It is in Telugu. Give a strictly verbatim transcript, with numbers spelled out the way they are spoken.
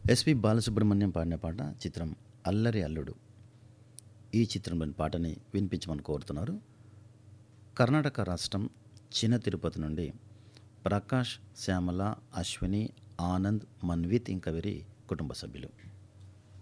ఎస్పి బాలసుబ్రహ్మణ్యం పాడిన పాట చిత్రం అల్లరి అల్లుడు. ఈ చిత్రంలోని పాటని వినిపించమని కోరుతున్నారు కర్ణాటక రాష్ట్రం చిన్న తిరుపతి నుండి ప్రకాష్, శ్యామల, అశ్విని, ఆనంద్, మన్విత్ ఇంకా వీరి కుటుంబ సభ్యులు.